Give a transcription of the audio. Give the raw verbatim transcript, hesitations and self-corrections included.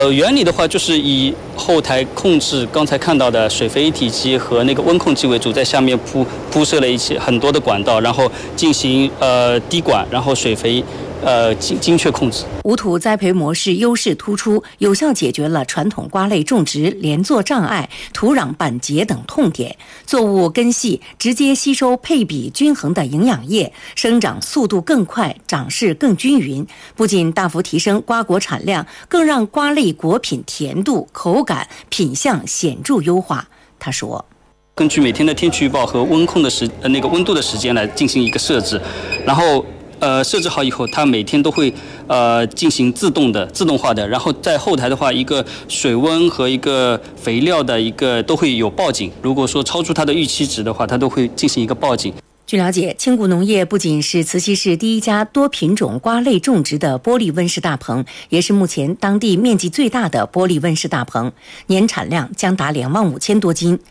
呃，原理的话就是以后台控制刚才看到的水肥一体机和那个温控机为主，在下面铺铺设了一些很多的管道，然后进行呃滴管，然后水肥呃精精确控制。 无土栽培模式优势突出，有效解决了传统瓜类种植连作障碍、土壤板结等痛点。作物根系直接吸收配比均衡的营养液，生长速度更快，长势更均匀。不仅大幅提升瓜果产量，更让瓜类果品甜度、口感、品相显著优化。他说， 根据每天的天气预报和温控的时呃那个温度的时间来进行一个设置，然后呃设置好以后，它每天都会呃进行自动的自动化的，然后在后台的话，一个水温和一个肥料的一个都会有报警，如果说超出它的预期值的话，它都会进行一个报警。 据了解，青谷农业不仅是慈溪市第一家多品种瓜类种植的玻璃温室大棚，也是目前当地面积最大的玻璃温室大棚，年产量将达两万五千多斤。